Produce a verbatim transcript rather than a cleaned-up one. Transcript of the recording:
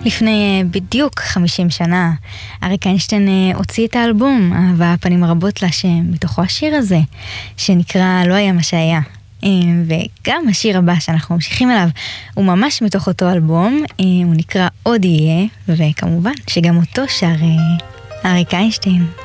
לפני בדיוק חמישים שנה, אריק איינשטיין הוציא את האלבום אהבה פנים רבות לה, שמתוכו השיר הזה, שנקרא לא היה מה שהיה. וגם השיר הבא שאנחנו ממשיכים אליו, הוא ממש מתוך אותו אלבום, הוא נקרא עוד יהיה, וכמובן שגם אותו שר אריק איינשטיין.